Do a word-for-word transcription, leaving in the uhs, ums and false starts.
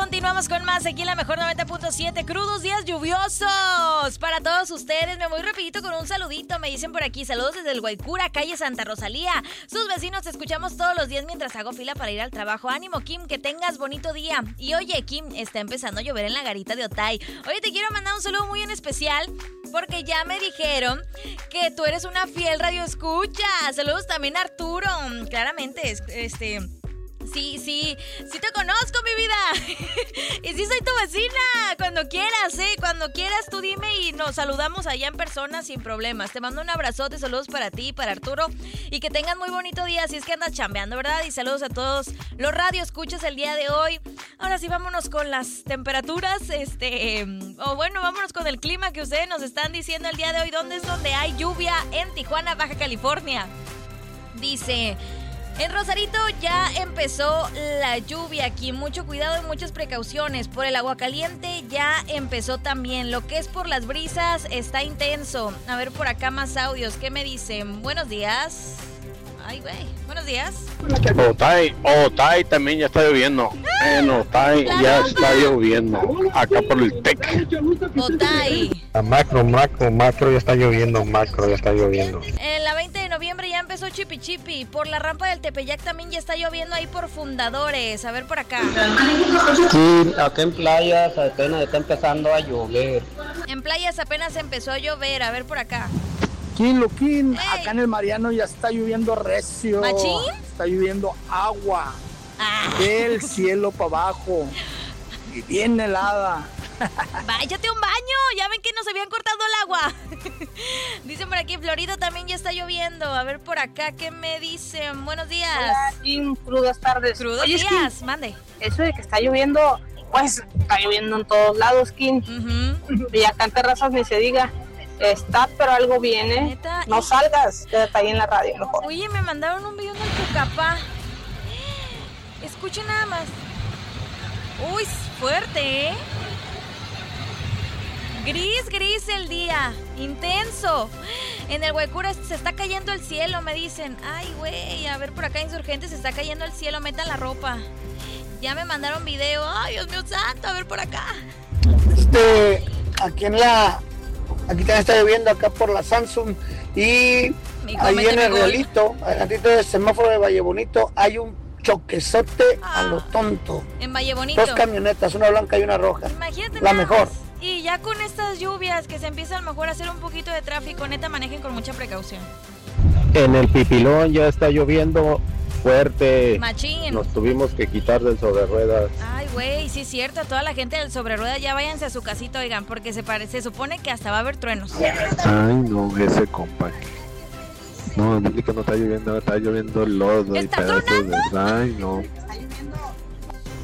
Continuamos con más aquí en la mejor noventa punto siete. Crudos días lluviosos para todos ustedes. Me voy rapidito con un saludito. Me dicen por aquí, saludos desde el Guaycura, calle Santa Rosalía. Sus vecinos te escuchamos todos los días mientras hago fila para ir al trabajo. Ánimo, Kim, que tengas bonito día. Y oye, Kim, está empezando a llover en la garita de Otay. Oye, te quiero mandar un saludo muy en especial porque ya me dijeron que tú eres una fiel radioescucha. Saludos también a Arturo. Claramente, este... Sí, sí, sí te conozco, mi vida. Y sí soy tu vecina. Cuando quieras, ¿eh? Cuando quieras, tú dime y nos saludamos allá en persona sin problemas. Te mando un abrazote, saludos para ti y para Arturo. Y que tengan muy bonito día, si es que andas chambeando, ¿verdad? Y saludos a todos los radioescuchas el día de hoy. Ahora sí, vámonos con las temperaturas. Este, o bueno, vámonos con el clima que ustedes nos están diciendo el día de hoy. ¿Dónde es donde hay lluvia? En Tijuana, Baja California. Dice... En Rosarito ya empezó la lluvia aquí, mucho cuidado y muchas precauciones. Por el agua caliente ya empezó también. Lo que es por las brisas está intenso. A ver por acá más audios. ¿Qué me dicen? Buenos días. Ay, güey. Buenos días. Otay, Otay también ya está lloviendo. En Otay ya está lloviendo. Acá por el T E C. Otay. Macro, macro, macro ya está lloviendo. Macro ya está lloviendo. En la veinte de noviembre ya empezó Chipi Chipi. Por la rampa del Tepeyac también ya está lloviendo ahí por Fundadores. A ver por acá. Sí, acá en playas apenas está empezando a llover. En playas apenas empezó a llover. A ver por acá. King Luquín, Hey. acá en el Mariano ya está lloviendo recio. ¿Machín? Está lloviendo agua. Ah. Del cielo para abajo. Y bien helada. Váyate un baño, ya ven que nos habían cortado el agua. Dicen por aquí, Florida también ya está lloviendo. A ver por acá, ¿qué me dicen? Buenos días. Hola, Kim, crudas tardes. Crudos Oye, días, Kim, mande. eso de que está lloviendo, pues está lloviendo en todos lados, Kim. Uh-huh. Y acá en Terrazas ni se diga. Está, pero algo viene. ¿Neta? No salgas, quédate ahí en la radio mejor. Oye, me mandaron un video del Pucapá. Escuchen nada más. Uy, fuerte, ¿eh? Gris, gris el día, intenso. En el Guaycura se está cayendo el cielo, me dicen. Ay, güey, a ver por acá Insurgentes se está cayendo el cielo, metan la ropa. Ya me mandaron video. Ay, Dios mío santo, a ver por acá. Este, aquí en la... Aquí también está lloviendo acá por la Samsung. Y Mijo, ahí méteme en el gol. realito, adelantito del semáforo de Valle Bonito, hay un choquezote Ah. a lo tonto. En Valle Bonito. Dos camionetas, una blanca y una roja. Imagínate La nada mejor. más. Y ya con estas lluvias que se empieza a lo mejor a hacer un poquito de tráfico, neta, manejen con mucha precaución. En el Pipilón ya está lloviendo fuerte. Machín. Nos tuvimos que quitar del sobre ruedas. Ay, güey, sí es cierto. Toda la gente del sobre rueda ya váyanse a su casita, oigan, porque se parece, se supone que hasta va a haber truenos. Ay, no, ese compa. No, dile que no está lloviendo, está lloviendo lodo y ¿Está pedazos tronando? de... Ay, no.